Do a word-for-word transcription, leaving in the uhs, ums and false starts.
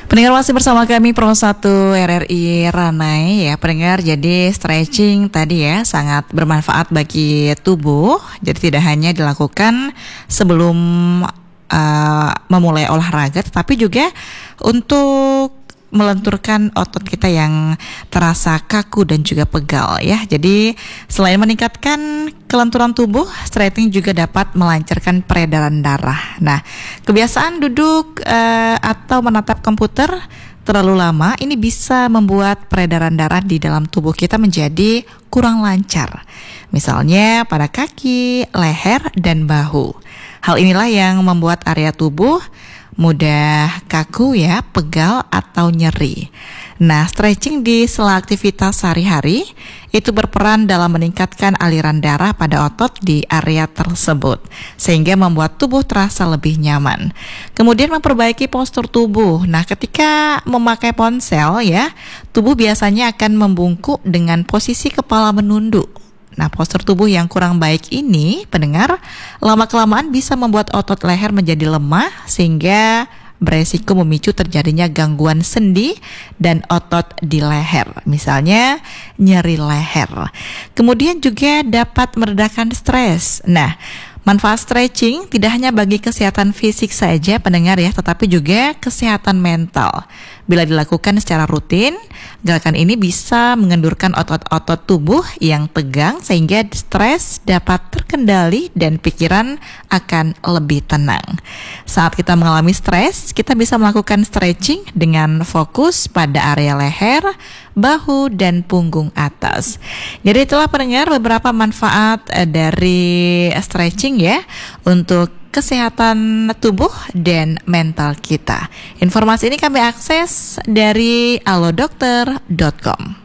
Pendengar masih bersama kami Pro satu R R I Ranai ya pendengar. Jadi stretching tadi ya sangat bermanfaat bagi tubuh. Jadi tidak hanya dilakukan sebelum uh, memulai olahraga, tetapi juga untuk melenturkan otot kita yang terasa kaku dan juga pegal ya. Jadi selain meningkatkan kelenturan tubuh, stretching juga dapat melancarkan peredaran darah. Nah, kebiasaan duduk uh, atau menatap komputer terlalu lama ini bisa membuat peredaran darah di dalam tubuh kita menjadi kurang lancar. Misalnya pada kaki, leher, dan bahu. Hal inilah yang membuat area tubuh mudah kaku ya, pegal atau nyeri. Nah, stretching di sela aktivitas sehari-hari itu berperan dalam meningkatkan aliran darah pada otot di area tersebut, sehingga membuat tubuh terasa lebih nyaman. Kemudian memperbaiki postur tubuh. Nah, ketika memakai ponsel ya, tubuh biasanya akan membungkuk dengan posisi kepala menunduk. Nah, postur tubuh yang kurang baik ini, pendengar, lama-kelamaan bisa membuat otot leher menjadi lemah sehingga beresiko memicu terjadinya gangguan sendi dan otot di leher, misalnya nyeri leher. Kemudian juga dapat meredakan stres. Nah, manfaat stretching tidak hanya bagi kesehatan fisik saja pendengar ya, tetapi juga kesehatan mental. Bila dilakukan secara rutin, gerakan ini bisa mengendurkan otot-otot tubuh yang tegang sehingga stres dapat terkendali dan pikiran akan lebih tenang. Saat kita mengalami stres, kita bisa melakukan stretching dengan fokus pada area leher, bahu, dan punggung atas. Jadi itulah pendengar beberapa manfaat dari stretching ya untuk kesehatan tubuh dan mental kita. Informasi ini kami akses dari alodokter dot com.